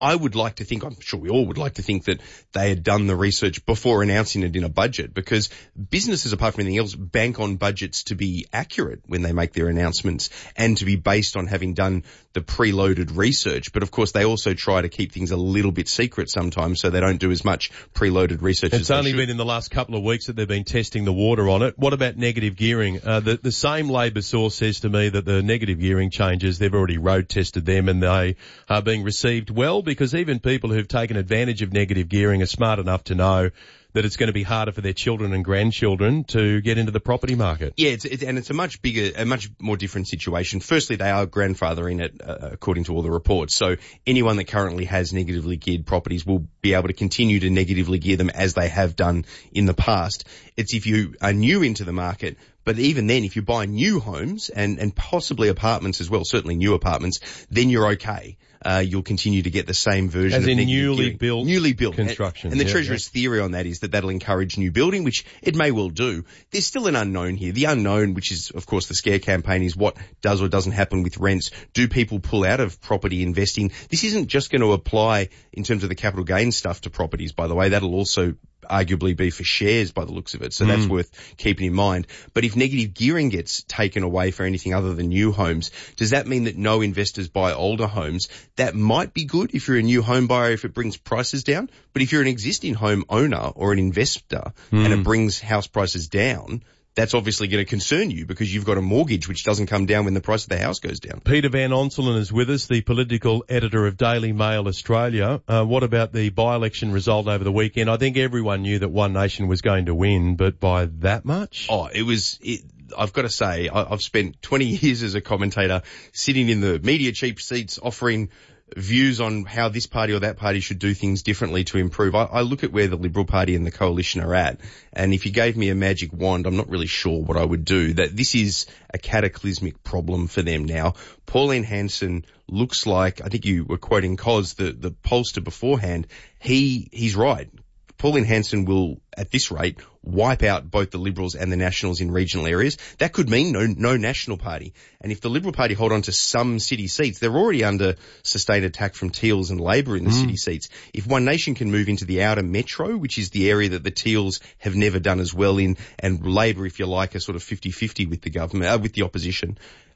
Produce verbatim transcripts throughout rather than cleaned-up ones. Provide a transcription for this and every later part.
I would like to think, I'm sure we all would like to think that they had done the research before announcing it in a budget, because businesses, apart from anything else, bank on budgets to be accurate when they make their announcements and to be based on having done the preloaded research. But of course, they also try to keep things a little bit secret sometimes, so they don't do as much preloaded research it's as they only should. been in the last couple of weeks that they've been testing the water on it. What about negative gearing? Uh, the, the same Labor source says to me that the negative gearing changes, they've already road tested them and they are being received well, because even people who've taken advantage of negative gearing are smart enough to know that it's going to be harder for their children and grandchildren to get into the property market. Yeah, it's, it's, and it's a much bigger, a much more different situation. Firstly, they are grandfathering it, uh, according to all the reports. So anyone that currently has negatively geared properties will be able to continue to negatively gear them as they have done in the past. It's if you are new into the market. But even then, if you buy new homes and, and possibly apartments as well, certainly new apartments, then you're okay. Uh, you'll continue to get the same version as of in negative newly gearing. built, newly built construction. And, and the yeah, Treasurer's yeah. theory on that is that that'll encourage new building, which it may well do. There's still an unknown here. The unknown, which is of course the scare campaign, is what does or doesn't happen with rents. Do people pull out of property investing? This isn't just going to apply in terms of the capital gains stuff to properties, by the way. That'll also arguably be for shares by the looks of it. So mm. that's worth keeping in mind. But if negative gearing gets taken away for anything other than new homes, does that mean that no investors buy older homes? That might be good if you're a new home buyer, if it brings prices down. But if you're an existing home owner or an investor mm. and it brings house prices down, that's obviously going to concern you because you've got a mortgage which doesn't come down when the price of the house goes down. Peter Van Onselen is with us, the political editor of Daily Mail Australia. Uh, what about the by-election result over the weekend? I think everyone knew that One Nation was going to win, but by that much? Oh, it was... It, I've got to say, I, I've spent twenty years as a commentator sitting in the media cheap seats offering views on how this party or that party should do things differently to improve. I, I look at where the Liberal Party and the Coalition are at, and if you gave me a magic wand, I'm not really sure what I would do. That this is a cataclysmic problem for them now. Pauline Hanson looks like, I think you were quoting Cos, the, the pollster beforehand, he, he's right. Pauline Hanson will, at this rate, wipe out both the Liberals and the Nationals in regional areas. That could mean no, no National Party. And if the Liberal Party hold on to some city seats, they're already under sustained attack from Teals and Labor in the mm. city seats. If One Nation can move into the outer metro, which is the area that the Teals have never done as well in, and Labor, if you like, are sort of fifty-fifty with the government, uh, with the opposition,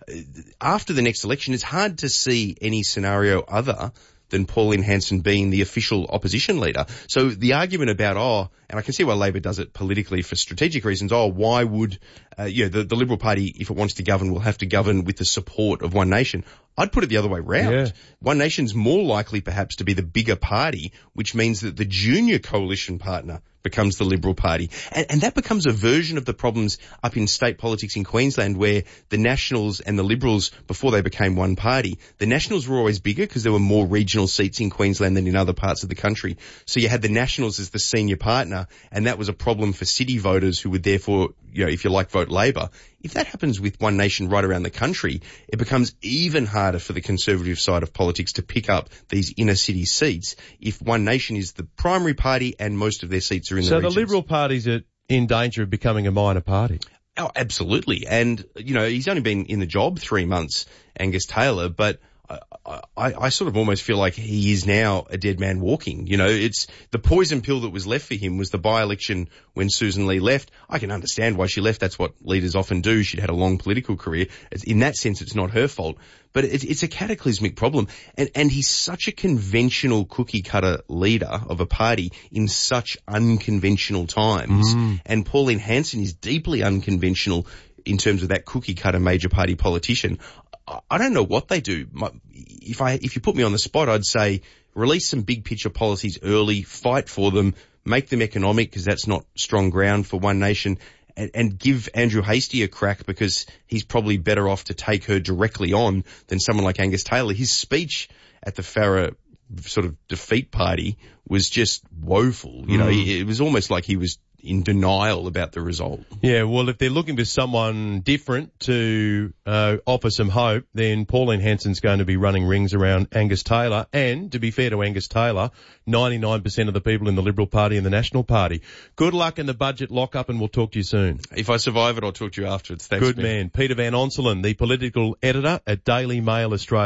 after the next election, it's hard to see any scenario other than Pauline Hanson being the official opposition leader. So the argument about, oh, and I can see why Labor does it politically for strategic reasons, oh, why would, uh, you know, the, the Liberal Party, if it wants to govern, will have to govern with the support of One Nation. I'd put it the other way round. Yeah. One Nation's more likely perhaps to be the bigger party, which means that the junior coalition partner becomes the Liberal Party. And, and that becomes a version of the problems up in state politics in Queensland where the Nationals and the Liberals, before they became one party, the Nationals were always bigger because there were more regional seats in Queensland than in other parts of the country. So you had the Nationals as the senior partner, and that was a problem for city voters who would therefore, you know, if you like, vote Labor. If that happens with One Nation right around the country, it becomes even harder for the Conservative side of politics to pick up these inner city seats if One Nation is the primary party and most of their seats are in so the regions. So the Liberal Party's in danger of becoming a minor party? Oh, absolutely. And, you know, he's only been in the job three months, Angus Taylor, but I, I, I sort of almost feel like he is now a dead man walking. You know, it's the poison pill that was left for him was the by-election when Susan Lee left. I can understand why she left. That's what leaders often do. She'd had a long political career. In that sense, it's not her fault. But it, it's a cataclysmic problem. And, and he's such a conventional cookie-cutter leader of a party in such unconventional times. Mm. And Pauline Hanson is deeply unconventional in terms of that cookie-cutter major party politician. I don't know what they do. If I, if you put me on the spot, I'd say release some big picture policies early, fight for them, make them economic because that's not strong ground for One Nation, and, and give Andrew Hastie a crack because he's probably better off to take her directly on than someone like Angus Taylor. His speech at the Farrer sort of defeat party was just woeful. You mm. know, it was almost like he was in denial about the result. Yeah, well, if they're looking for someone different to uh, offer some hope, then Pauline Hanson's going to be running rings around Angus Taylor. And, to be fair to Angus Taylor, ninety-nine percent of the people in the Liberal Party and the National Party. Good luck in the budget lock-up, and we'll talk to you soon. If I survive it, I'll talk to you afterwards. Thanks, Good man. Peter Van Onselen, the political editor at Daily Mail Australia.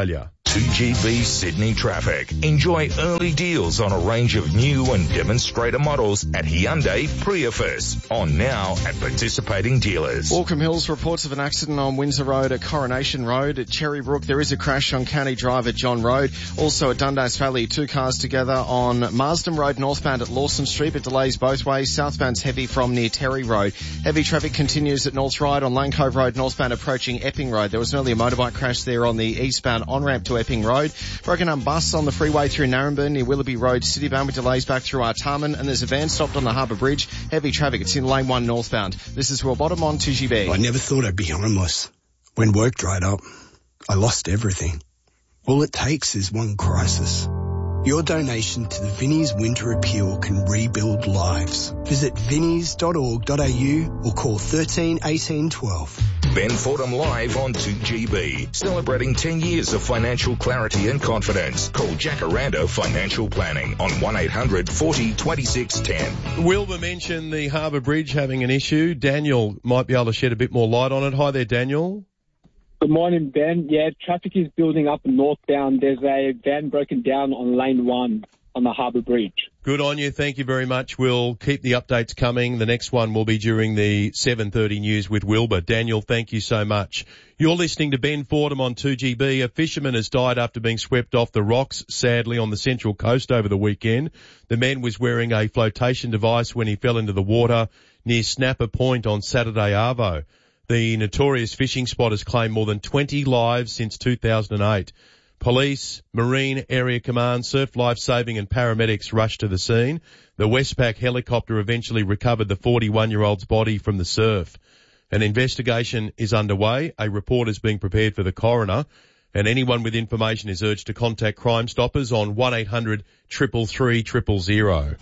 two G B Sydney traffic. Enjoy early deals on a range of new and demonstrator models at Hyundai Prius. On now at participating dealers. Walkham Hills reports of an accident on Windsor Road at Coronation Road. At Cherrybrook, there is a crash on County Drive at John Road. Also at Dundas Valley, two cars together on Marsden Road northbound at Lawson Street, but delays both ways. Southbound's heavy from near Terry Road. Heavy traffic continues at North Ryde on Lane Cove Road northbound approaching Epping Road. There was an earlier motorbike crash there on the eastbound on-ramp to Epping Road. Broken up bus on the freeway through Narrabeen near Willoughby Road, Citybound with delays back through Artarmon, and there's a van stopped on the Harbour Bridge. Heavy traffic, it's in lane one northbound. This is Will Bottom on two G B. I never thought I'd be homeless. When work dried up, I lost everything. All it takes is one crisis. Your donation to the Vinnie's Winter Appeal can rebuild lives. Visit vinnies dot org dot a u or call thirteen eighteen twelve. Ben Fordham live on two G B, celebrating ten years of financial clarity and confidence. Call Jacaranda Financial Planning on one eight hundred forty twenty-six ten. Wilbur mentioned the Harbour Bridge having an issue. Daniel might be able to shed a bit more light on it. Hi there, Daniel. Good morning, Ben. Yeah, traffic is building up northbound. There's a van broken down on lane one on the Harbour Bridge. Good on you. Thank you very much. We'll keep the updates coming. The next one will be during the seven thirty news with Wilbur. Daniel, thank you so much. You're listening to Ben Fordham on two G B. A fisherman has died after being swept off the rocks, sadly, on the Central Coast over the weekend. The man was wearing a flotation device when he fell into the water near Snapper Point on Saturday arvo. The notorious fishing spot has claimed more than twenty lives since two thousand eight. Police, Marine Area Command, Surf Life Saving and paramedics rushed to the scene. The Westpac helicopter eventually recovered the forty-one-year-old's body from the surf. An investigation is underway. A report is being prepared for the coroner. And anyone with information is urged to contact Crime Stoppers on one eight hundred three three three zero zero.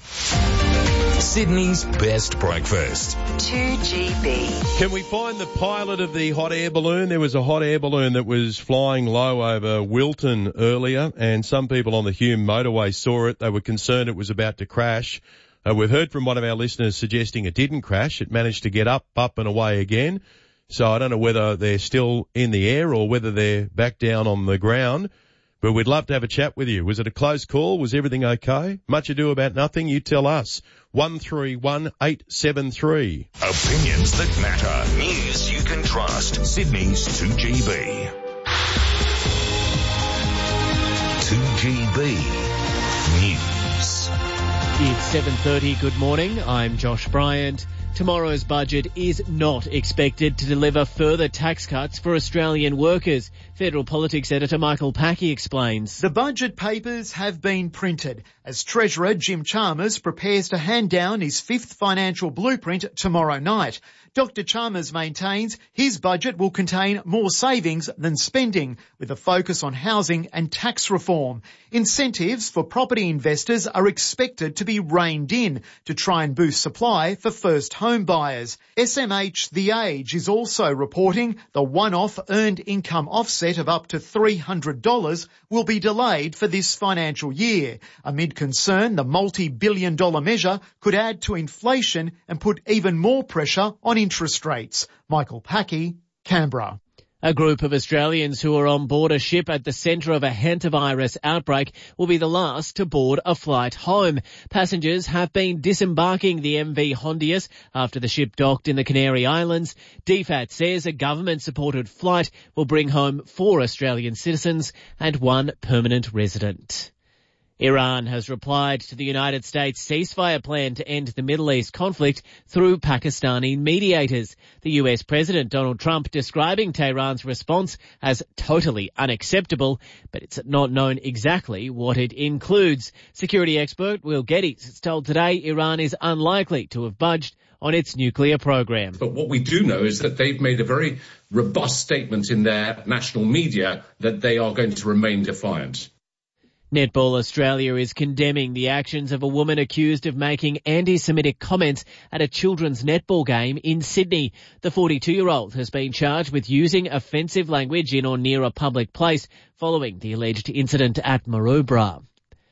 Sydney's best breakfast. two G B. Can we find the pilot of the hot air balloon? There was a hot air balloon that was flying low over Wilton earlier, and some people on the Hume motorway saw it. They were concerned it was about to crash. Uh, we've heard from one of our listeners suggesting it didn't crash. It managed to get up, up and away again. So I don't know whether they're still in the air or whether they're back down on the ground. But we'd love to have a chat with you. Was it a close call? Was everything okay? Much ado about nothing. You tell us. one three one eight seven three. Opinions that matter. News you can trust. Sydney's two G B. two G B News. It's seven thirty. Good morning. I'm Josh Bryant. Tomorrow's budget is not expected to deliver further tax cuts for Australian workers. Federal Politics editor Michael Packey explains. The budget papers have been printed as Treasurer Jim Chalmers prepares to hand down his fifth financial blueprint tomorrow night. Doctor Chalmers maintains his budget will contain more savings than spending, with a focus on housing and tax reform. Incentives for property investors are expected to be reined in to try and boost supply for first home buyers. S M H The Age is also reporting the one-off earned income offset of up to three hundred dollars will be delayed for this financial year, amid concern the multi-billion dollar measure could add to inflation and put even more pressure on interest rates. Michael Packey, Canberra. A group of Australians who are on board a ship at the centre of a hantavirus outbreak will be the last to board a flight home. Passengers have been disembarking the M V Hondius after the ship docked in the Canary Islands. D FAT says a government-supported flight will bring home four Australian citizens and one permanent resident. Iran has replied to the United States ceasefire plan to end the Middle East conflict through Pakistani mediators. The U S President Donald Trump describing Tehran's response as totally unacceptable, but it's not known exactly what it includes. Security expert Will Getty has told Today Iran is unlikely to have budged on its nuclear program. But what we do know is that they've made a very robust statement in their national media that they are going to remain defiant. Netball Australia is condemning the actions of a woman accused of making anti-Semitic comments at a children's netball game in Sydney. The forty-two-year-old has been charged with using offensive language in or near a public place following the alleged incident at Maroubra.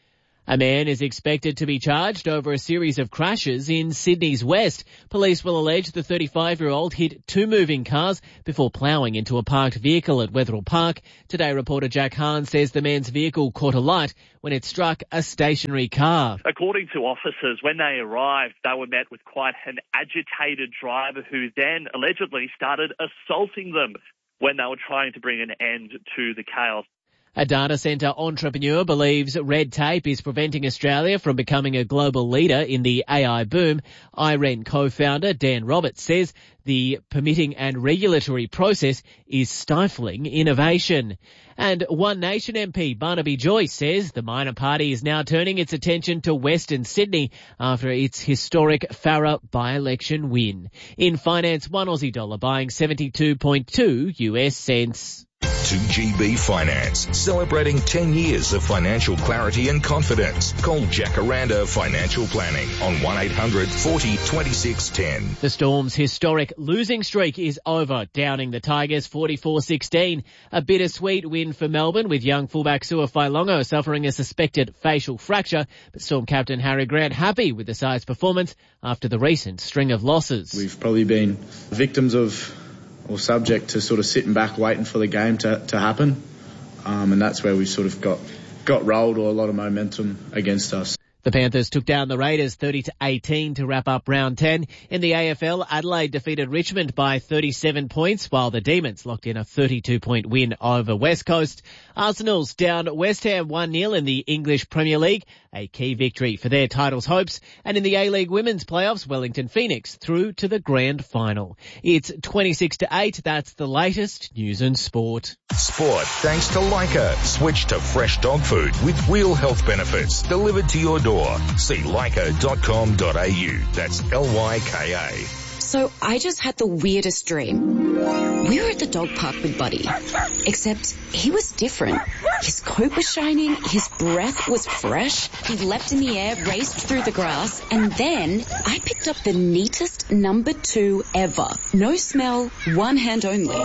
A man is expected to be charged over a series of crashes in Sydney's west. Police will allege the thirty-five-year-old hit two moving cars before ploughing into a parked vehicle at Wetherill Park. Today, reporter Jack Hahn says the man's vehicle caught a light when it struck a stationary car. According to officers, when they arrived, they were met with quite an agitated driver who then allegedly started assaulting them when they were trying to bring an end to the chaos. A data centre entrepreneur believes red tape is preventing Australia from becoming a global leader in the A I boom. I R E N co-founder Dan Roberts says the permitting and regulatory process is stifling innovation. And One Nation M P Barnaby Joyce says the minor party is now turning its attention to Western Sydney after its historic Farrer by-election win. In finance, one Aussie dollar buying seventy-two point two U S cents. two G B Finance, celebrating ten years of financial clarity and confidence. Call Jacaranda Financial Planning on one eight hundred forty twenty-six ten. The Storm's historic losing streak is over, downing the Tigers forty-four sixteen. A bittersweet win for Melbourne, with young fullback Sua Failongo suffering a suspected facial fracture, but Storm captain Harry Grant happy with the side's performance after the recent string of losses. We've probably been victims of or subject to sort of sitting back waiting for the game to, to happen. Um, and that's where we sort of got, got rolled or a lot of momentum against us. The Panthers took down the Raiders thirty to eighteen to wrap up round ten. In the A F L, Adelaide defeated Richmond by thirty-seven points, while the Demons locked in a thirty-two point win over West Coast. Arsenal's down West Ham one nil in the English Premier League, a key victory for their titles hopes. And in the A-League Women's Playoffs, Wellington Phoenix through to the grand final. It's twenty-six to eight. That's the latest news and sport. Sport thanks to Leica. Switch to fresh dog food with real health benefits delivered to your door. See leica dot com dot a u. That's L Y K A. So I just had the weirdest dream. We were at the dog park with Buddy, except he was different. His coat was shining, his breath was fresh, he leapt in the air, raced through the grass, and then I picked up the neatest number two ever. No smell, one hand only.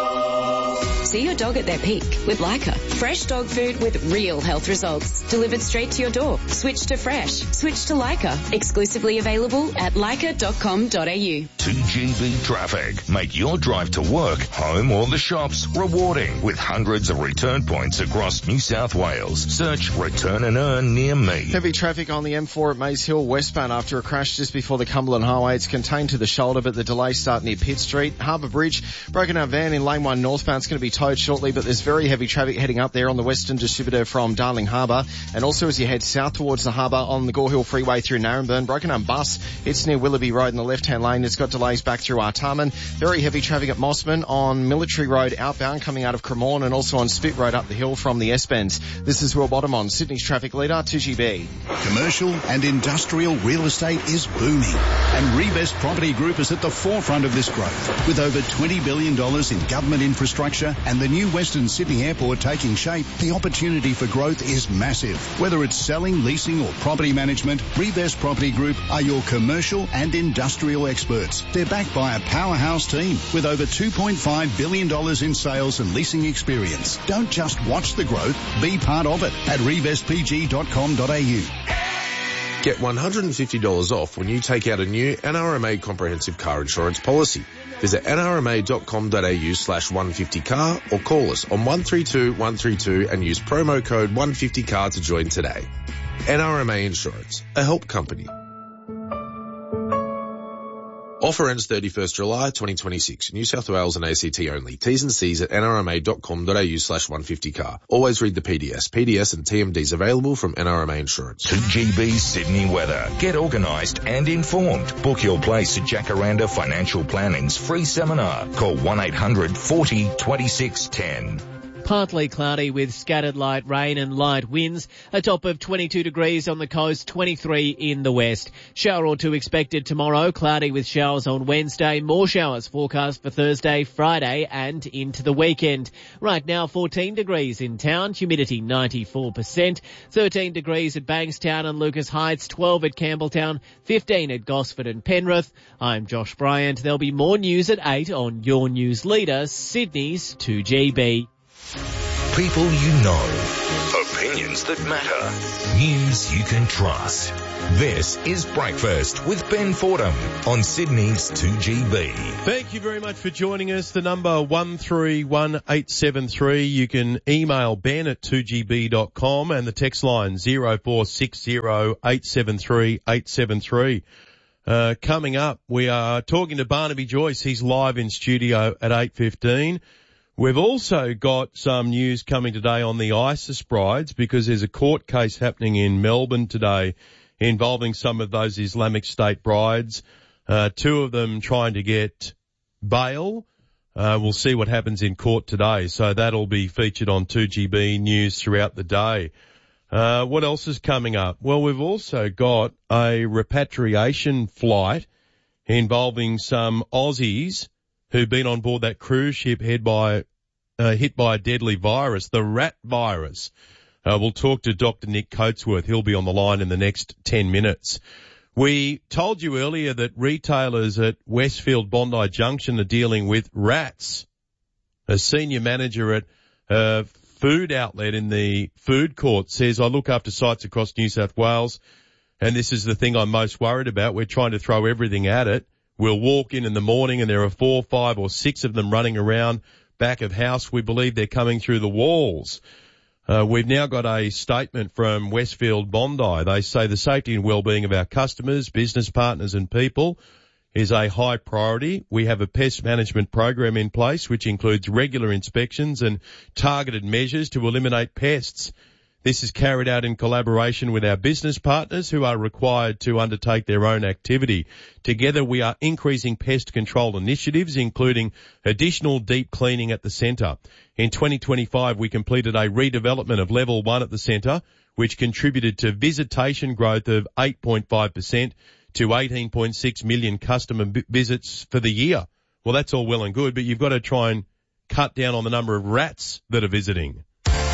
See your dog at their peak with Leica. Fresh dog food with real health results. Delivered straight to your door. Switch to fresh. Switch to Leica. Exclusively available at leica dot com dot a u. two G B Traffic. Make your drive to work, home or the shops rewarding with hundreds of return points across New South Wales. Search Return and Earn near me. Heavy traffic on the M four at Maze Hill westbound after a crash just before the Cumberland Highway. It's contained to the shoulder, but the delays start near Pitt Street. Harbour Bridge, broken down van in lane one northbound. It's going to be towed shortly, but there's very heavy traffic heading up there on the Western Distributor from Darling Harbour, and also as you head south towards the harbour on the Gore Hill Freeway through Narrabeen. Broken down bus, it's near Willoughby Road in the left-hand lane. It's got delays back through Artarmon. Very heavy traffic at Mossman on Military Road outbound coming out of Cremorne, and also on Spit Road up the hill from the S-Bends. This is Will Bottom on Sydney's traffic leader, two G B. Commercial and industrial real estate is booming, and Rebest Property Group is at the forefront of this growth. With over twenty billion dollars in government infrastructure and the new Western Sydney Airport taking shape, the opportunity for growth is massive. Whether it's selling, leasing or property management, Rebest Property Group are your commercial and industrial experts. They're backed by a powerhouse team with over two point five billion dollars in sales and leasing experience. Don't just watch the growth, be part of it at rebest p g dot com dot a u. Get one hundred fifty dollars off when you take out a new N R M A comprehensive car insurance policy. Visit n r m a dot com dot a u slash one fifty car or call us on one three two one three two and use promo code one fifty car to join today. N R M A Insurance, a help company. Offer ends thirty-first July twenty twenty-six. New South Wales and A C T only. T's and C's at n r m a dot com dot a u slash one fifty car. Always read the P D S. P D S and T M Ds available from N R M A Insurance. two G B Sydney weather. Get organised and informed. Book your place at Jacaranda Financial Planning's free seminar. Call one eight hundred forty twenty-six ten. Partly cloudy with scattered light rain and light winds. A top of twenty-two degrees on the coast, twenty-three in the west. Shower or two expected tomorrow. Cloudy with showers on Wednesday. More showers forecast for Thursday, Friday and into the weekend. Right now, fourteen degrees in town. Humidity ninety-four percent. thirteen degrees at Bankstown and Lucas Heights. twelve at Campbelltown. fifteen at Gosford and Penrith. I'm Josh Bryant. There'll be more news at eight on your news leader, Sydney's two G B. People you know. Opinion. opinions that matter. News you can trust. This is Breakfast with Ben Fordham on Sydney's two G B. Thank you very much for joining us. The number one three one eight seven three. You can email ben at two g b dot com and the text line zero four six zero eight seven three eight seven three. Uh, coming up, we are talking to Barnaby Joyce. He's live in studio at eight fifteen. We've also got some news coming today on the ISIS brides because there's a court case happening in Melbourne today involving some of those Islamic State brides, uh, two of them trying to get bail. Uh, we'll see what happens in court today. So that'll be featured on two G B News throughout the day. Uh, what else is coming up? Well, we've also got a repatriation flight involving some Aussies who've been on board that cruise ship hit by, uh, hit by a deadly virus, the rat virus. Uh, we'll talk to Doctor Nick Coatsworth. He'll be on the line in the next ten minutes. We told you earlier that retailers at Westfield Bondi Junction are dealing with rats. A senior manager at a food outlet in the food court says, I look after sites across New South Wales, and this is the thing I'm most worried about. We're trying to throw everything at it. We'll walk in in the morning and there are four, five or six of them running around back of house. We believe they're coming through the walls. Uh, we've now got a statement from Westfield Bondi. They say the safety and well-being of our customers, business partners and people is a high priority. We have a pest management program in place which includes regular inspections and targeted measures to eliminate pests. This is carried out in collaboration with our business partners who are required to undertake their own activity. Together we are increasing pest control initiatives, including additional deep cleaning at the centre. In twenty twenty-five, we completed a redevelopment of level one at the centre, which contributed to visitation growth of eight point five percent to eighteen point six million customer b- visits for the year. Well, that's all well and good, but you've got to try and cut down on the number of rats that are visiting.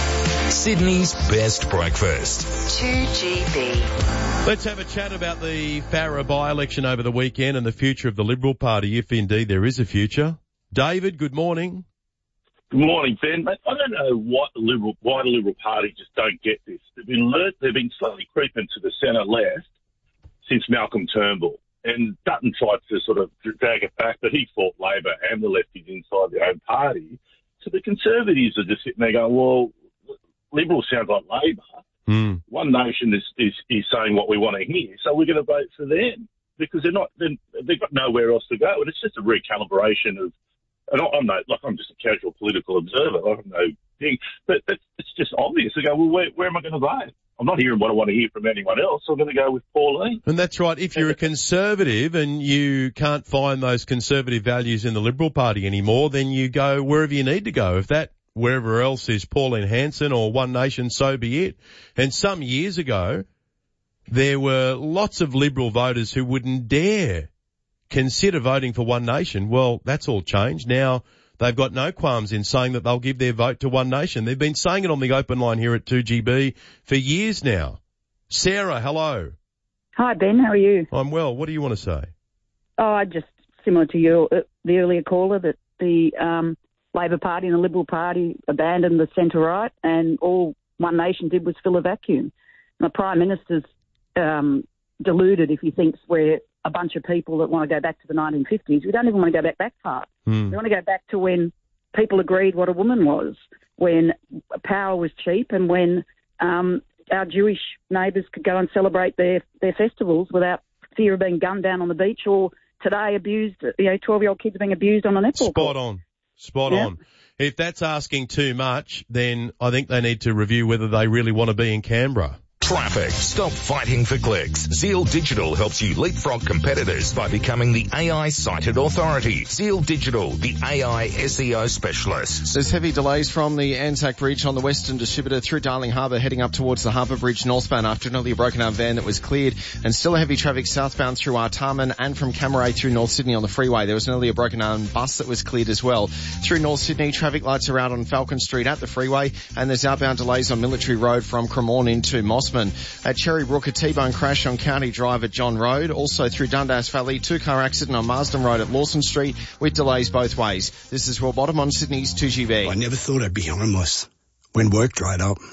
Sydney's best breakfast. two G B. Let's have a chat about the Farrer by-election over the weekend and the future of the Liberal Party, if indeed there is a future. David, good morning. Good morning, Ben. Mate, I don't know what the Liberal, why the Liberal Party just don't get this. They've been alert, they've been slowly creeping to the centre left since Malcolm Turnbull. And Dutton tried to sort of drag it back, but he fought Labor and the lefties inside their own party. So the Conservatives are just sitting there going, well, Liberal sounds like Labor. Mm. One Nation is, is, is saying what we want to hear, so we're going to vote for them because they're not, they're, they've got nowhere else to go. And it's just a recalibration of, and I'm no, like I'm just a casual political observer. I have no thing, but it's, it's just obvious. They go, well, where, where am I going to vote? I'm not hearing what I want to hear from anyone else. So I'm going to go with Pauline. And that's right. If you're a Conservative and you can't find those conservative values in the Liberal Party anymore, then you go wherever you need to go. If that wherever else is Pauline Hanson or One Nation, so be it. And some years ago, there were lots of Liberal voters who wouldn't dare consider voting for One Nation. Well, that's all changed. Now they've got no qualms in saying that they'll give their vote to One Nation. They've been saying it on the open line here at two G B for years now. Sarah, hello. Hi, Ben. How are you? I'm well. What do you want to say? Oh, I just similar to you, the earlier caller, that the um, Labor Party and the Liberal Party abandoned the centre-right and all One Nation did was fill a vacuum. And the Prime Minister's um, deluded if he thinks we're a bunch of people that want to go back to the nineteen fifties. We don't even want to go back that far. Mm. We want to go back to when people agreed what a woman was, when power was cheap and when um, our Jewish neighbours could go and celebrate their, their festivals without fear of being gunned down on the beach or today abused, you know, twelve-year-old kids being abused on a netball court. Spot on. Spot yeah. on. If that's asking too much, then I think they need to review whether they really want to be in Canberra. Traffic. Stop fighting for clicks. Zeal Digital helps you leapfrog competitors by becoming the A I-cited authority. Zeal Digital, the A I S E O specialists. There's heavy delays from the Anzac Bridge on the Western Distributor through Darling Harbour heading up towards the Harbour Bridge northbound after an earlier broken arm van that was cleared, and still heavy traffic southbound through Artarmon and from Camaray through North Sydney on the freeway. There was an earlier broken arm bus that was cleared as well. Through North Sydney, traffic lights are out on Falcon Street at the freeway, and there's outbound delays on Military Road from Cremorne into Mossman. At Cherry Brook, a T-bone crash on County Drive at John Road. Also through Dundas Valley, two-car accident on Marsden Road at Lawson Street with delays both ways. This is Will Bottom on Sydney's two G B. I never thought I'd be homeless when work dried up.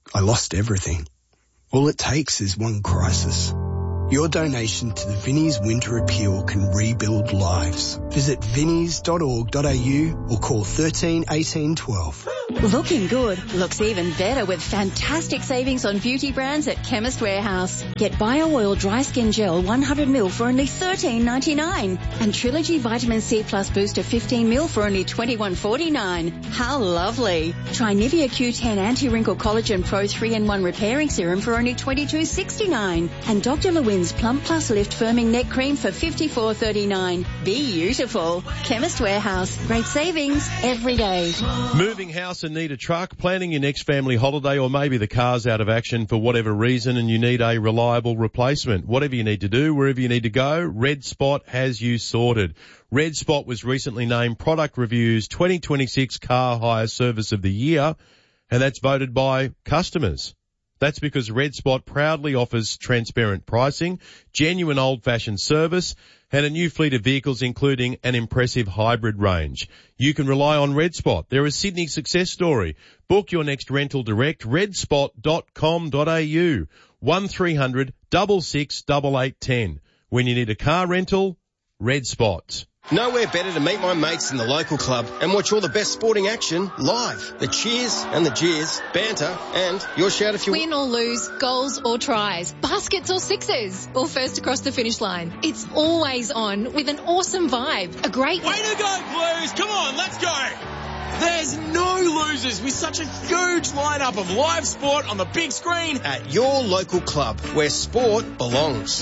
I lost everything. All it takes is one crisis. Your donation to the Vinnie's Winter Appeal can rebuild lives. Visit vinnies dot org dot a u or call thirteen eighteen twelve. Looking good looks even better with fantastic savings on beauty brands at Chemist Warehouse. Get Bio Oil Dry Skin Gel one hundred milliliters for only thirteen ninety-nine and Trilogy Vitamin C Plus Booster fifteen milliliters for only twenty-one forty-nine. How lovely. Try Nivea Q ten Anti-Wrinkle Collagen Pro three in one Repairing Serum for only twenty-two sixty-nine and Doctor Lewin's Plump Plus Lift Firming Neck Cream for fifty-four thirty-nine. Beautiful. Chemist Warehouse. Great savings every day. Moving house and need a truck, planning your next family holiday, or maybe the car's out of action for whatever reason and you need a reliable replacement. Whatever you need to do, wherever you need to go, Red Spot has you sorted. Red Spot was recently named Product Review's twenty twenty-six Car Hire Service of the Year, and that's voted by customers. That's because Red Spot proudly offers transparent pricing, genuine old-fashioned service, and a new fleet of vehicles including an impressive hybrid range. You can rely on Red Spot. They're a Sydney success story. Book your next rental direct, red spot dot com dot a u, one three hundred, six six, eight eight one zero. When you need a car rental, Red Spot. Nowhere better to meet my mates in the local club and watch all the best sporting action live. The cheers and the jeers, banter, and your shout if you win or lose, goals or tries, baskets or sixes, or first across the finish line. It's always on with an awesome vibe. A great way to go, Blues! Come on, let's go! There's no losers with such a huge lineup of live sport on the big screen at your local club where sport belongs.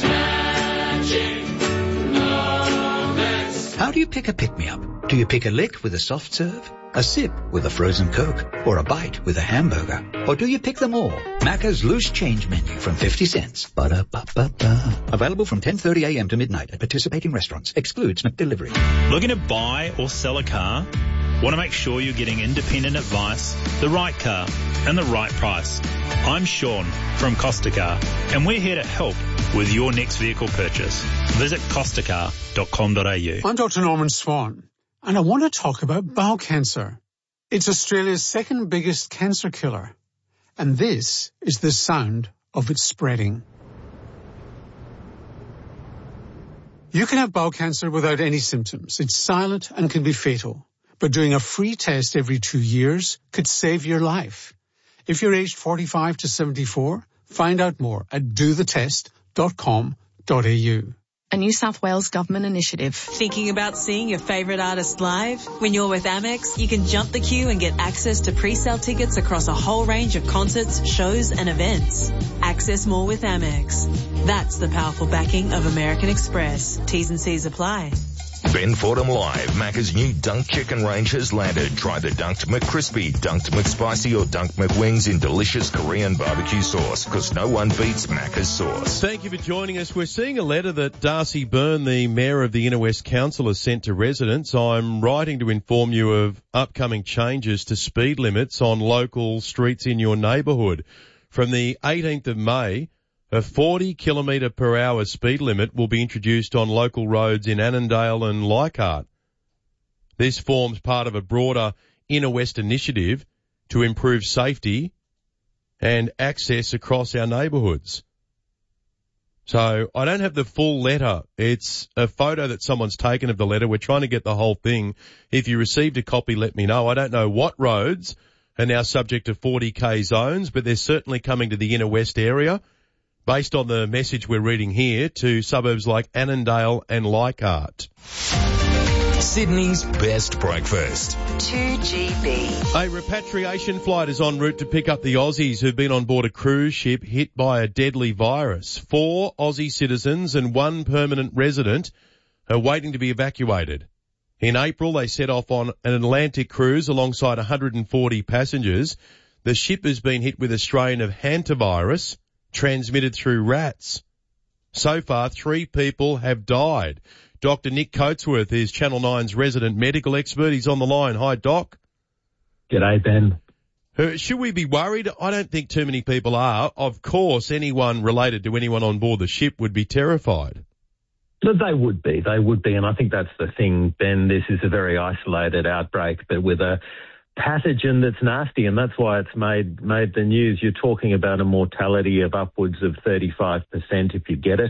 How do you pick a pick-me-up? Do you pick a lick with a soft serve, a sip with a frozen Coke, or a bite with a hamburger? Or do you pick them all? Macca's Loose Change Menu from fifty cents. Ba-da-ba-ba-ba. Available from ten thirty a m to midnight at participating restaurants. Excludes McDelivery. Looking to buy or sell a car? Want to make sure you're getting independent advice, the right car, and the right price? I'm Sean from Costa Car, and we're here to help with your next vehicle purchase. Visit costa car dot com dot a u. I'm Doctor Norman Swan, and I want to talk about bowel cancer. It's Australia's second biggest cancer killer, and this is the sound of it spreading. You can have bowel cancer without any symptoms. It's silent and can be fatal. But doing a free test every two years could save your life. If you're aged forty-five to seventy-four, find out more at do the test dot com dot a u. A New South Wales government initiative. Thinking about seeing your favourite artist live? When you're with Amex, you can jump the queue and get access to pre-sale tickets across a whole range of concerts, shows and events. Access more with Amex. That's the powerful backing of American Express. T's and C's apply. Ben Fordham Live. Macca's new Dunk Chicken range has landed. Try the Dunked McCrispy, Dunked McSpicy or Dunked McWings in delicious Korean barbecue sauce, because no one beats Macca's sauce. Thank you for joining us. We're seeing a letter that Darcy Byrne, the Mayor of the Inner West Council, has sent to residents. I'm writing to inform you of upcoming changes to speed limits on local streets in your neighbourhood. From the eighteenth of May, a forty kilometre per hour speed limit will be introduced on local roads in Annandale and Leichhardt. This forms part of a broader Inner West initiative to improve safety and access across our neighbourhoods. So I don't have the full letter. It's a photo that someone's taken of the letter. We're trying to get the whole thing. If you received a copy, let me know. I don't know what roads are now subject to forty K zones, but they're certainly coming to the Inner West area. Based on the message we're reading here, to suburbs like Annandale and Leichhardt. Sydney's best breakfast. two G B. A repatriation flight is en route to pick up the Aussies who've been on board a cruise ship hit by a deadly virus. Four Aussie citizens and one permanent resident are waiting to be evacuated. In April, they set off on an Atlantic cruise alongside one hundred forty passengers. The ship has been hit with a strain of hantavirus transmitted through rats. So far, three people have died. Doctor Nick Coatsworth is Channel nine's resident medical expert. He's on the line. Hi, Doc. G'day, Ben. Uh, should we be worried? I don't think too many people are. Of course, anyone related to anyone on board the ship would be terrified. But they would be. They would be. And I think that's the thing, Ben. This is a very isolated outbreak, but with a pathogen that's nasty, and that's why it's made made the news. You're talking about a mortality of upwards of thirty-five percent if you get it.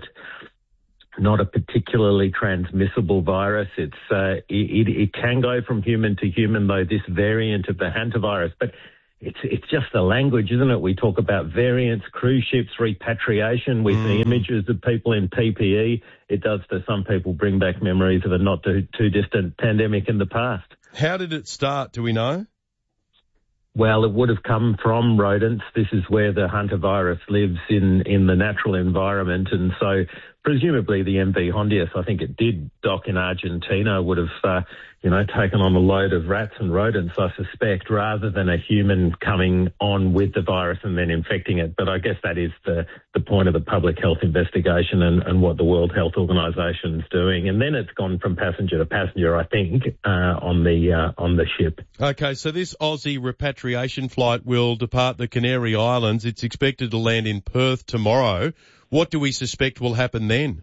Not a particularly transmissible virus. It's uh, it, it can go from human to human, though, this variant of the hantavirus. But it's it's just the language, isn't it? We talk about variants, cruise ships, repatriation. We mm. see images of people in P P E. It does to some people bring back memories of a not too, too distant pandemic in the past. How did it start? Do we know? Well, it would have come from rodents. This is where the hantavirus lives in, in the natural environment. And so presumably the M V hondius, I think it did dock in Argentina, would have, uh, you know, taken on a load of rats and rodents, I suspect, rather than a human coming on with the virus and then infecting it. But I guess that is the, the point of the public health investigation and, and what the World Health Organization is doing. And then it's gone from passenger to passenger, I think, uh, on the, uh, on the ship. Okay, so this Aussie repatriation flight will depart the Canary Islands. It's expected to land in Perth tomorrow. What do we suspect will happen then?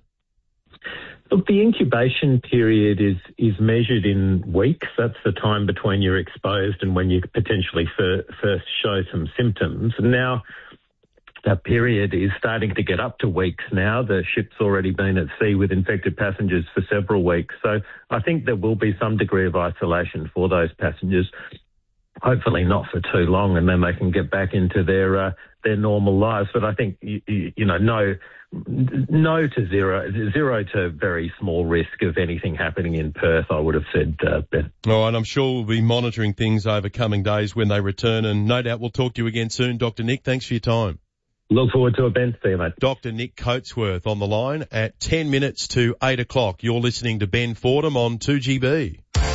Look, the incubation period is is measured in weeks. That's the time between you're exposed and when you potentially fir- first show some symptoms. And now that period is starting to get up to weeks now. The ship's already been at sea with infected passengers for several weeks. So I think there will be some degree of isolation for those passengers. Hopefully not for too long, and then they can get back into their uh, their normal lives. But I think, you, you know, no, no to zero, zero to very small risk of anything happening in Perth, I would have said, uh, Ben. All right, I'm sure we'll be monitoring things over coming days when they return, and no doubt we'll talk to you again soon. Doctor Nick, thanks for your time. Look forward to it, Ben. See you, mate. Doctor Nick Coatsworth on the line at ten minutes to eight o'clock. You're listening to Ben Fordham on two G B.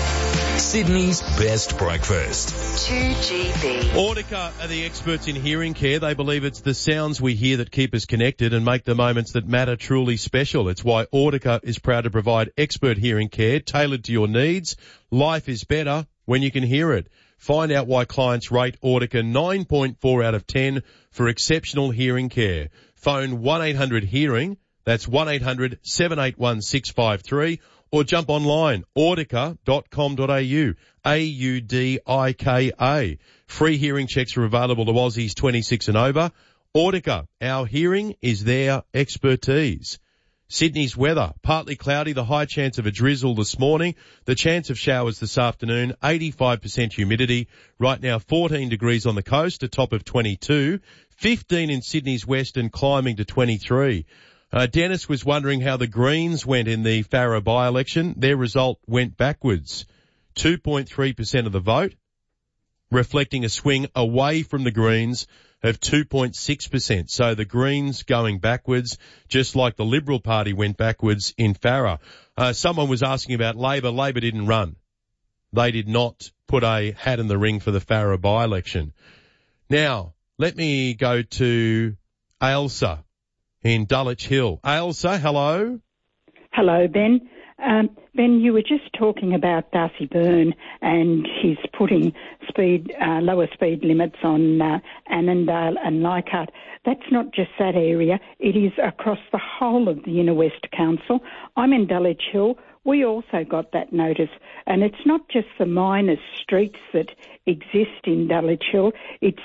Sydney's best breakfast. two G B. Audica are the experts in hearing care. They believe it's the sounds we hear that keep us connected and make the moments that matter truly special. It's why Audica is proud to provide expert hearing care tailored to your needs. Life is better when you can hear it. Find out why clients rate Audica nine point four out of ten for exceptional hearing care. Phone one eight hundred hearing. That's one eight hundred seven eight one six five three. Or jump online, audica dot com dot a u, A U D I K A. Free hearing checks are available to Aussies twenty-six and over. Audica, our hearing is their expertise. Sydney's weather, partly cloudy, the high chance of a drizzle this morning, the chance of showers this afternoon, eighty-five percent humidity. Right now fourteen degrees on the coast, a top of twenty-two, fifteen in Sydney's west and climbing to twenty-three. Uh, Dennis was wondering how the Greens went in the Farrer by-election. Their result went backwards. two point three percent of the vote, reflecting a swing away from the Greens of two point six percent. So the Greens going backwards, just like the Liberal Party went backwards in Farrer. Uh, someone was asking about Labor. Labor didn't run. They did not put a hat in the ring for the Farrer by-election. Now, let me go to Ailsa in Dulwich Hill. Ailsa, hello. Hello, Ben. Um, Ben, you were just talking about Darcy Byrne and his putting speed, uh, lower speed limits on uh, Annandale and Leichhardt. That's not just that area. It is across the whole of the Inner West Council. I'm in Dulwich Hill. We also got that notice. And it's not just the minor streets that exist in Dulwich Hill. It's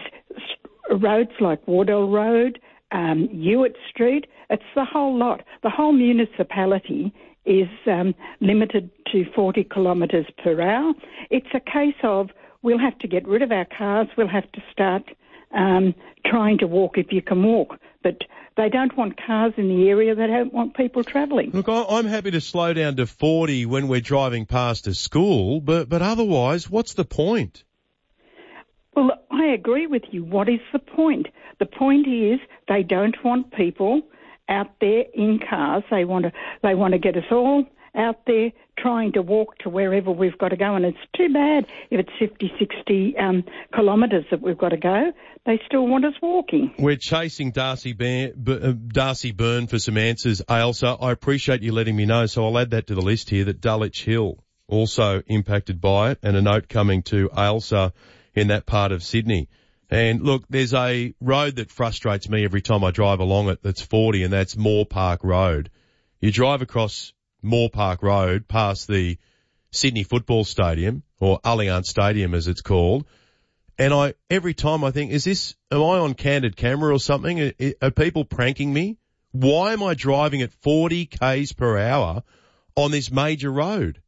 roads like Wardell Road, Um, Ewart Street, it's the whole lot. The whole municipality is um, limited to forty kilometres per hour. It's a case of we'll have to get rid of our cars, we'll have to start um, trying to walk if you can walk. But they don't want cars in the area, they don't want people travelling. Look, I'm happy to slow down to forty when we're driving past a school, but, but otherwise, what's the point? Well, I agree with you. What is the point? The point is they don't want people out there in cars. They want to they want to get us all out there trying to walk to wherever we've got to go. And it's too bad if it's fifty, sixty um, kilometres that we've got to go. They still want us walking. We're chasing Darcy, Ban- B- uh, Darcy Byrne for some answers, Ailsa. I appreciate you letting me know, so I'll add that to the list here, that Dulwich Hill also impacted by it, and a note coming to Ailsa in that part of Sydney. And look, there's a road that frustrates me every time I drive along it that's forty, and that's Moore Park Road. You drive across Moore Park Road past the Sydney Football Stadium or Allianz Stadium as it's called. And I, every time I think, is this, am I on candid camera or something? Are, are people pranking me? Why am I driving at forty kays per hour on this major road?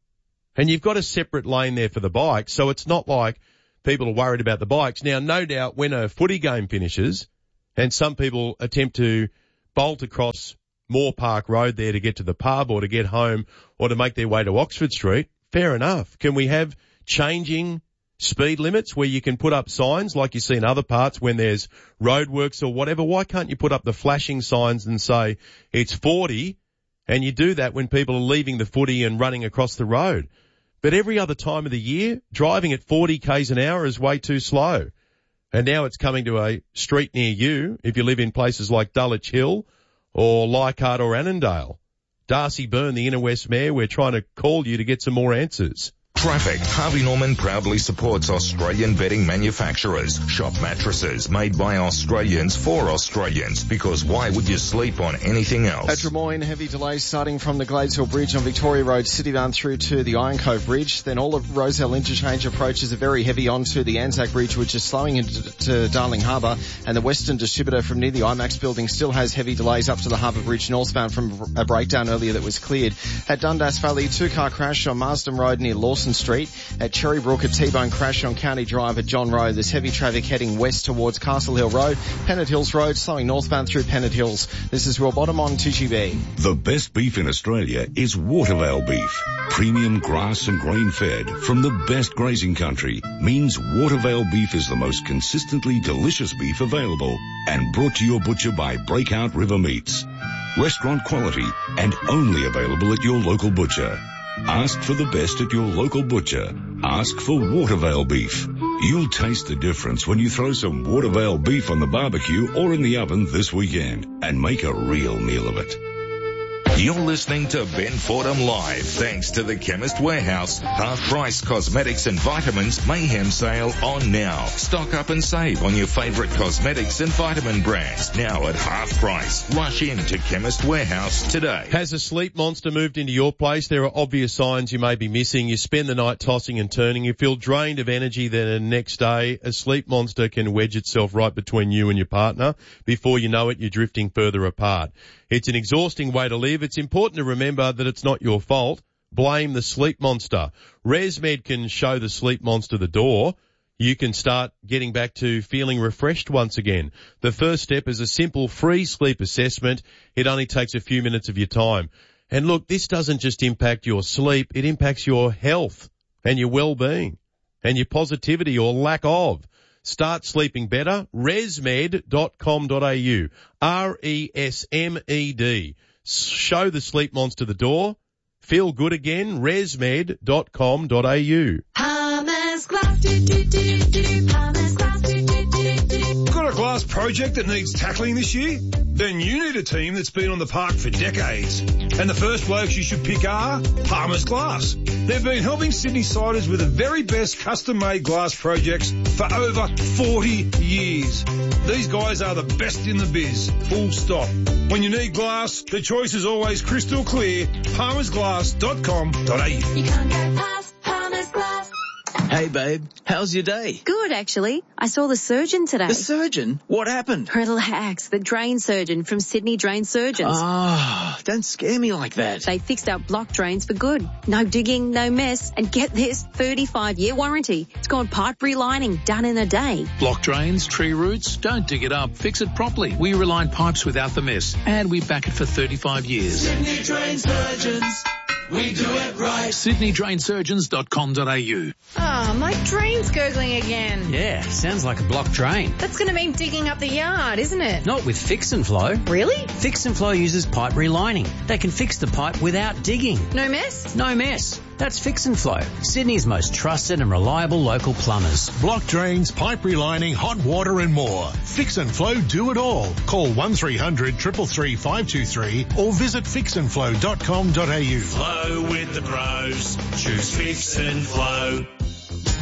And you've got a separate lane there for the bikes, so it's not like people are worried about the bikes. Now, no doubt when a footy game finishes and some people attempt to bolt across Moore Park Road there to get to the pub or to get home or to make their way to Oxford Street, fair enough. Can we have changing speed limits where you can put up signs like you see in other parts when there's roadworks or whatever? Why can't you put up the flashing signs and say it's forty, and you do that when people are leaving the footy and running across the road? But every other time of the year, driving at forty kays an hour is way too slow. And now it's coming to a street near you if you live in places like Dulwich Hill or Leichhardt or Annandale. Darcy Byrne, the Inner West Mayor, we're trying to call you to get some more answers. Traffic. Harvey Norman proudly supports Australian bedding manufacturers. Shop mattresses made by Australians for Australians, because why would you sleep on anything else? At Drummoyne, heavy delays starting from the Gladesville Bridge on Victoria Road, Citybound through to the Iron Cove Bridge. Then all of Roselle Interchange approaches are very heavy onto the Anzac Bridge, which is slowing into to Darling Harbour. And the Western Distributor from near the IMAX building still has heavy delays up to the Harbour Bridge northbound from a breakdown earlier that was cleared. At Dundas Valley, two-car crash on Marsden Road near Lawson Street. At Cherrybrook, a T-bone crash on County Drive at John Road. There's heavy traffic heading west towards Castle Hill Road. Pennant Hills Road, slowing northbound through Pennant Hills. This is Will Bottom on two G B. The best beef in Australia is Watervale beef. Premium grass and grain fed from the best grazing country means Watervale beef is the most consistently delicious beef available, and brought to your butcher by Breakout River Meats. Restaurant quality and only available at your local butcher. Ask for the best at your local butcher. Ask for Watervale beef. You'll taste the difference when you throw some Watervale beef on the barbecue or in the oven this weekend and make a real meal of it. You're listening to Ben Fordham Live, thanks to the Chemist Warehouse. Half-price cosmetics and vitamins mayhem sale on now. Stock up and save on your favourite cosmetics and vitamin brands, now at half price. Rush in to Chemist Warehouse today. Has a sleep monster moved into your place? There are obvious signs you may be missing. You spend the night tossing and turning. You feel drained of energy. Then the next day, a sleep monster can wedge itself right between you and your partner. Before you know it, you're drifting further apart. It's an exhausting way to live. It's important to remember that it's not your fault. Blame the sleep monster. ResMed can show the sleep monster the door. You can start getting back to feeling refreshed once again. The first step is a simple free sleep assessment. It only takes a few minutes of your time. And look, this doesn't just impact your sleep. It impacts your health and your well-being and your positivity or lack of. Start sleeping better. resmed dot com dot a u. R E S M E D. Show the sleep monster the door. Feel good again. resmed dot com dot a u. Palmer's Glass. Do, do, do, do, Palmer's Glass. Do, do, do, do. Got a glass project that needs tackling this year? Then you need a team that's been on the park for decades. And the first blokes you should pick are Palmer's Glass. They've been helping Sydney siders with the very best custom-made glass projects for over forty years. These guys are the best in the biz, full stop. When you need glass, the choice is always crystal clear. palmers glass dot com dot a u. You can't go past Palmer's Glass. Hey, babe. How's your day? Good, actually. I saw the surgeon today. The surgeon? What happened? Relax. The drain surgeon from Sydney Drain Surgeons. Ah, oh, don't scare me like that. They fixed up blocked drains for good. No digging, no mess. And get this, thirty-five year warranty. It's got pipe relining done in a day. Block drains, tree roots, don't dig it up. Fix it properly. We reline pipes without the mess. And we back it for thirty-five years. Sydney Drain Surgeons. We do it right. Sydney Drain Surgeons dot com dot a u. Ah, oh, my drain's gurgling again. Yeah, sounds like a blocked drain. That's going to mean digging up the yard, isn't it? Not with Fix and Flow. Really? Fix and Flow uses pipe relining. They can fix the pipe without digging. No mess? No mess. That's Fix and Flow, Sydney's most trusted and reliable local plumbers. Block drains, pipe relining, hot water and more. Fix and Flow do it all. Call one three hundred, three three three, five two three or visit fix and flow dot com dot a u. Flow with the pros. Choose Fix and Flow.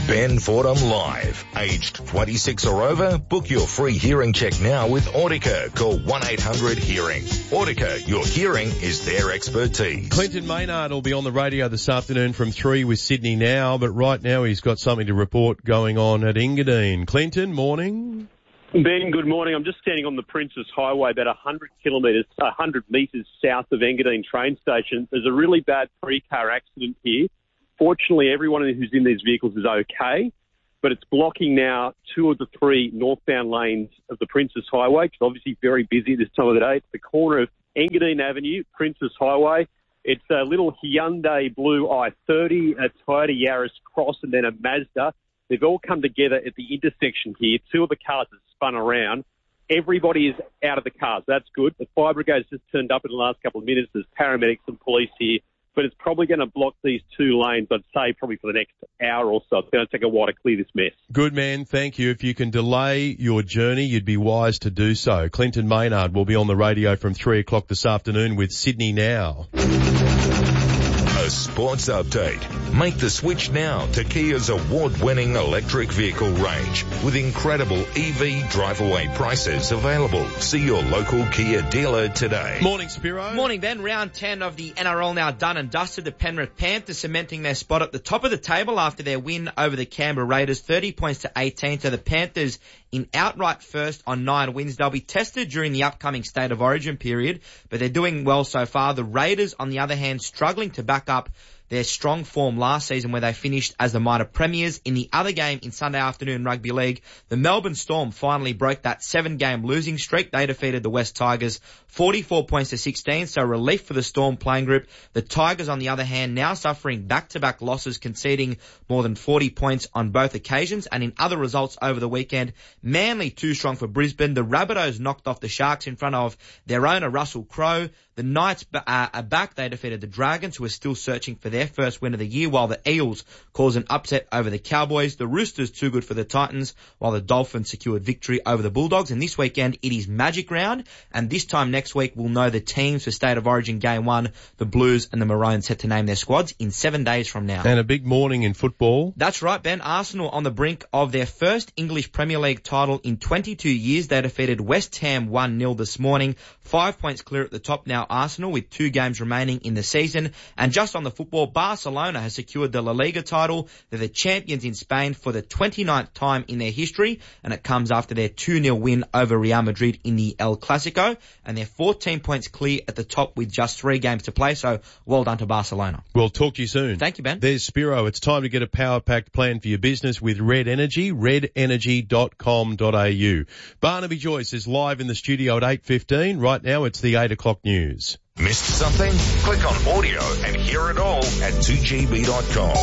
Ben Fordham Live. Aged twenty-six or over? Book your free hearing check now with Audica. Call one eight hundred hearing. Audica, your hearing is their expertise. Clinton Maynard will be on the radio this afternoon from three with Sydney Now, but right now he's got something to report going on at Engadine. Clinton, morning. Ben, good morning. I'm just standing on the Princes Highway about one hundred kilometres, one hundred metres south of Engadine train station. There's a really bad three-car accident here. Fortunately, everyone who's in these vehicles is okay, but it's blocking now two of the three northbound lanes of the Princes Highway. It's obviously very busy this time of the day. It's the corner of Engadine Avenue, Princes Highway. It's a little Hyundai Blue i thirty, a Toyota Yaris Cross, and then a Mazda. They've all come together at the intersection here. Two of the cars have spun around. Everybody is out of the cars. That's good. The fire brigade's just turned up in the last couple of minutes. There's paramedics and police here. But it's probably going to block these two lanes, I'd say, probably for the next hour or so. It's going to take a while to clear this mess. Good man, thank you. If you can delay your journey, you'd be wise to do so. Clinton Maynard will be on the radio from three o'clock this afternoon with Sydney Now. A sports update. Make the switch now to Kia's award-winning electric vehicle range with incredible E V drive-away prices available. See your local Kia dealer today. Morning, Spiro. Morning, Ben. Round ten of the N R L now done and dusted. The Penrith Panthers cementing their spot at the top of the table after their win over the Canberra Raiders, thirty points to eighteen. So the Panthers in outright first on nine wins. They'll be tested during the upcoming State of Origin period, but they're doing well so far. The Raiders, on the other hand, struggling to back up their strong form last season where they finished as the minor premiers. In the other game in Sunday afternoon rugby league, the Melbourne Storm finally broke that seven-game losing streak. They defeated the West Tigers forty-four points to sixteen, so relief for the Storm playing group. The Tigers, on the other hand, now suffering back-to-back losses, conceding more than forty points on both occasions. And in other results over the weekend, Manly too strong for Brisbane. The Rabbitohs knocked off the Sharks in front of their owner, Russell Crowe. The Knights uh, are back. They defeated the Dragons, who are still searching for their first win of the year, while the Eels caused an upset over the Cowboys. The Roosters too good for the Titans, while the Dolphins secured victory over the Bulldogs. And this weekend, it is Magic Round. And this time next week, we'll know the teams for State of Origin Game one. The Blues and the Maroons set to name their squads in seven days from now. And a big morning in football. That's right, Ben. Arsenal on the brink of their first English Premier League title in twenty-two years. They defeated West Ham one nil this morning. Five points clear at the top now, Arsenal, with two games remaining in the season. And just on the football, Barcelona has secured the La Liga title. They're the champions in Spain for the twenty-ninth time in their history, and it comes after their two nil win over Real Madrid in the El Clasico. And they're fourteen points clear at the top with just three games to play, so well done to Barcelona. We'll talk to you soon. Thank you, Ben. There's Spiro. It's time to get a power-packed plan for your business with Red Energy, red energy dot com dot a u. Barnaby Joyce is live in the studio at eight fifteen. Right now, it's the eight o'clock news. Missed something? Click on audio and hear it all at two g b dot com.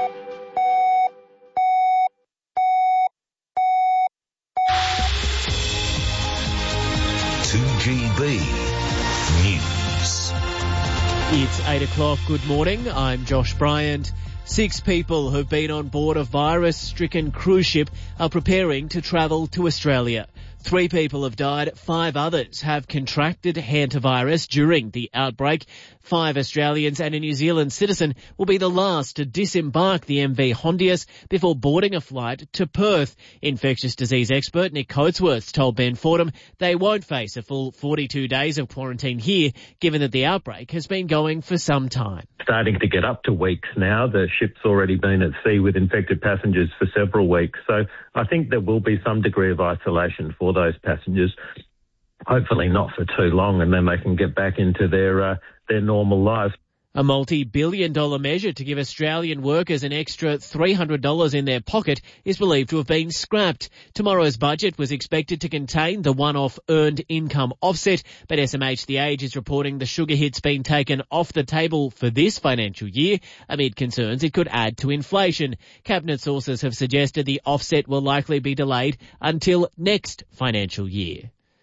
two G B News. It's eight o'clock. Good morning. I'm Josh Bryant. Six people who've been on board a virus-stricken cruise ship are preparing to travel to Australia. Three people have died. Five others have contracted hantavirus during the outbreak. Five Australians and a New Zealand citizen will be the last to disembark the M V Hondius before boarding a flight to Perth. Infectious disease expert Nick Coatsworth told Ben Fordham they won't face a full forty-two days of quarantine here, given that the outbreak has been going for some time. Starting to get up to weeks now. The ship's already been at sea with infected passengers for several weeks. So I think there will be some degree of isolation for those passengers, hopefully not for too long, and then they can get back into their uh, their normal lives. A multi-billion dollar measure to give Australian workers an extra three hundred dollars in their pocket is believed to have been scrapped. Tomorrow's budget was expected to contain the one-off earned income offset, but S M H The Age is reporting the sugar hit's been taken off the table for this financial year amid concerns it could add to inflation. Cabinet sources have suggested the offset will likely be delayed until next financial year.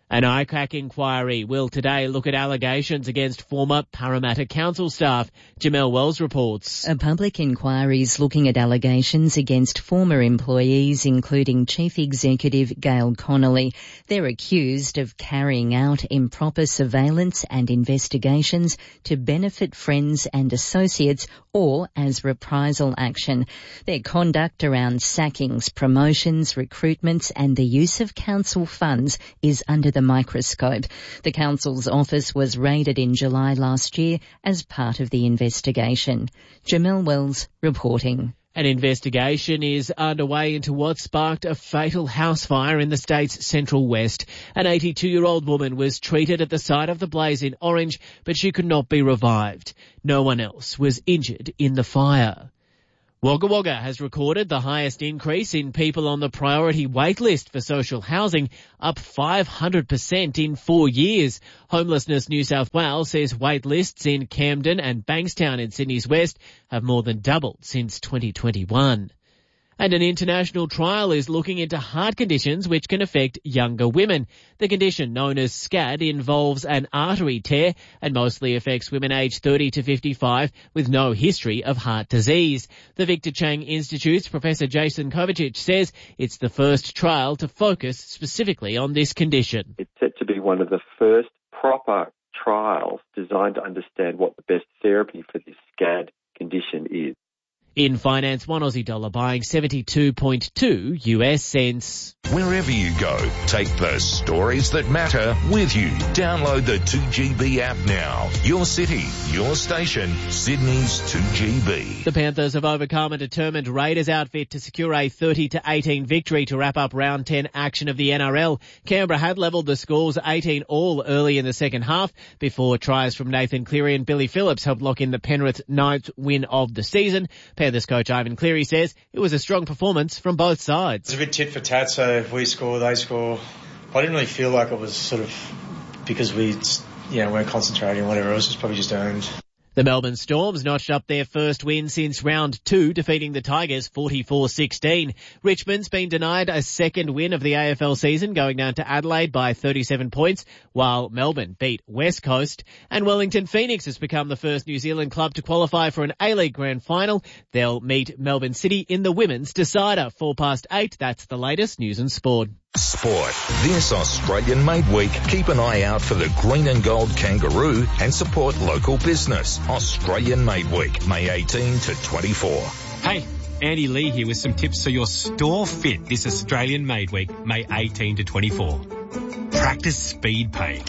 An I C A C inquiry will today look at allegations against former Parramatta Council staff. Jamelle Wells reports. A public inquiry is looking at allegations against former employees, including Chief Executive Gail Connolly. They're accused of carrying out improper surveillance and investigations to benefit friends and associates or as reprisal action. Their conduct around sackings, promotions, recruitments and the use of council funds is under the microscope. The council's office was raided in July last year as part of the investigation. Jamelle Wells reporting. An investigation is underway into what sparked a fatal house fire in the state's central west. An eighty-two-year-old woman was treated at the site of the blaze in Orange, but she could not be revived. No one else was injured in the fire. Wagga Wagga has recorded the highest increase in people on the priority wait list for social housing, up five hundred percent in four years. Homelessness New South Wales says wait lists in Camden and Bankstown in Sydney's west have more than doubled since twenty twenty-one. And an international trial is looking into heart conditions which can affect younger women. The condition, known as SCAD, involves an artery tear and mostly affects women aged thirty to fifty-five with no history of heart disease. The Victor Chang Institute's Professor Jason Kovacic says it's the first trial to focus specifically on this condition. It's set to be one of the first proper trials designed to understand what the best therapy for this SCAD condition is. In finance, one Aussie dollar buying seventy-two point two U S cents. Wherever you go, take the stories that matter with you. Download the two G B app now. Your city, your station, Sydney's two G B. The Panthers have overcome a determined Raiders outfit to secure a thirty to eighteen victory to wrap up round ten action of the N R L. Canberra had levelled the scores eighteen all early in the second half before tries from Nathan Cleary and Billy Phillips helped lock in the Penrith ninth win of the season. Panthers coach Ivan Cleary says it was a strong performance from both sides. It's a bit tit for tat, so if we score, they score. I didn't really feel like it was sort of because we, you know, weren't concentrating or whatever. It was just probably just earned. The Melbourne Storms notched up their first win since round two, defeating the Tigers forty-four sixteen. Richmond's been denied a second win of the A F L season, going down to Adelaide by thirty-seven points, while Melbourne beat West Coast. And Wellington Phoenix has become the first New Zealand club to qualify for an A-League Grand Final. They'll meet Melbourne City in the Women's Decider. Four past eight, that's the latest news and sport. Sport. This Australian-made week, keep an eye out for the green and gold kangaroo and support local business. Australian-made week, May eighteenth to twenty-four. Hey, Andy Lee here with some tips so your store fit this Australian-made week, May eighteenth to twenty-four. Practice speed pay.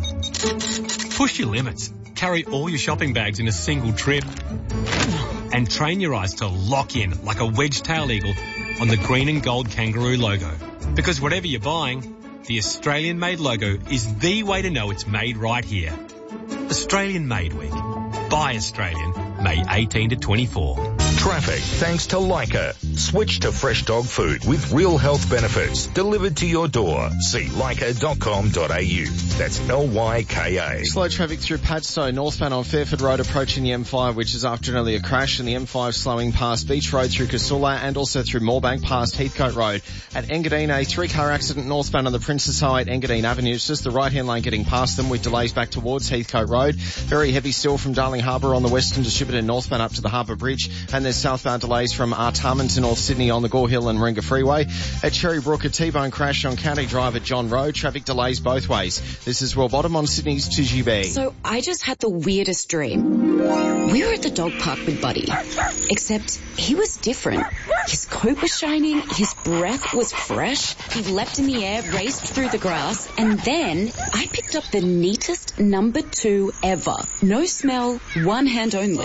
Push your limits. Carry all your shopping bags in a single trip. And train your eyes to lock in like a wedge-tailed eagle on the green and gold kangaroo logo. Because whatever you're buying, the Australian-made logo is the way to know it's made right here. Australian-made week. Buy Australian, May eighteenth to twenty-four. Traffic thanks to Leica. Switch to fresh dog food with real health benefits delivered to your door. See leica dot com dot a u. That's L Y K A. Slow traffic through Padstow, northbound on Fairford Road approaching the M five, which is after an earlier crash, and the M five slowing past Beach Road through Casula and also through Moorebank past Heathcote Road. At Engadine, a three-car accident northbound on the Princess Highway at Engadine Avenue. It's just the right-hand lane getting past them with delays back towards Heathcote Road. Very heavy still from Darling Harbour on the Western Distributor northbound up to the Harbour Bridge, and there's southbound delays from Artarmon to North Sydney on the Gore Hill and Moringa Freeway. At Cherrybrook, a T-bone crash on County Drive at John Road. Traffic delays both ways. This is Will Bottom on Sydney's two G B. So I just had the weirdest dream. We were at the dog park with Buddy, except he was different. His coat was shining, his breath was fresh, he leapt in the air, raced through the grass, and then I picked up the neatest number two ever. No smell, one hand only.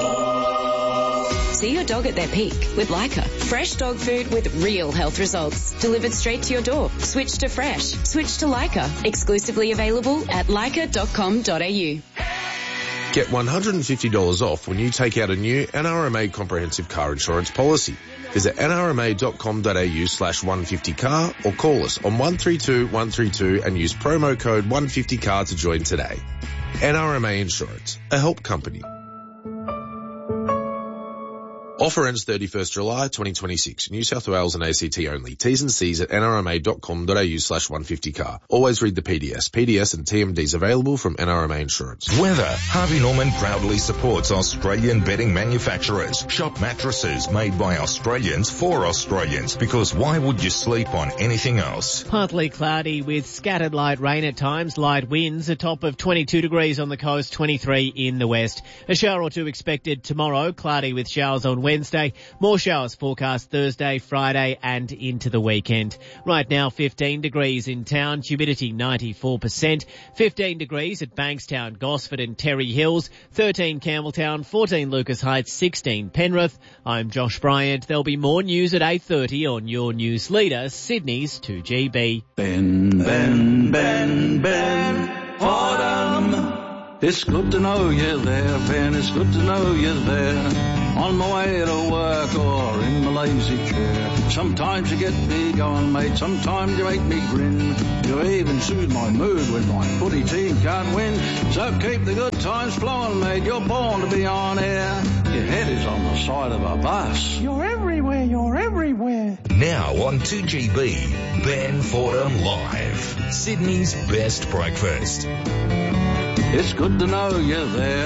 See your dog at their peak with Leica. Fresh dog food with real health results. Delivered straight to your door. Switch to Fresh. Switch to Leica. Exclusively available at leica dot com dot a u. Get one hundred fifty dollars off when you take out a new N R M A comprehensive car insurance policy. Visit n r m a dot com dot a u slash one fifty car or call us on one three two one three two and use promo code one fifty car to join today. N R M A Insurance, a help company. Offer ends thirty-first July twenty twenty-six. New South Wales and A C T only. T's and C's at nrma.com.au slash 150car. Always read the P D S. P D S and T M Ds available from N R M A Insurance. Weather. Harvey Norman proudly supports Australian bedding manufacturers. Shop mattresses made by Australians for Australians, because why would you sleep on anything else? Partly cloudy with scattered light rain at times, light winds, a top of twenty-two degrees on the coast, twenty-three in the west. A shower or two expected tomorrow, cloudy with showers on Wednesday. More showers forecast Thursday, Friday and into the weekend. Right now fifteen degrees in town, humidity ninety-four percent. fifteen degrees at Bankstown, Gosford and Terry Hills. thirteen Campbelltown, fourteen Lucas Heights, sixteen Penrith. I'm Josh Bryant. There'll be more news at eight thirty on your news leader, Sydney's two G B. Ben, Ben, Ben, Ben, Fordham. It's good to know you're there, Ben. It's good to know you're there. On my way to work or in my lazy chair. Sometimes you get me going, mate. Sometimes you make me grin. You even soothe my mood when my footy team can't win. So keep the good times flowing, mate. You're born to be on air. Your head is on the side of a bus. You're everywhere, you're everywhere. Now on two G B, Ben Fordham Live. Sydney's best breakfast. It's good to know you're there.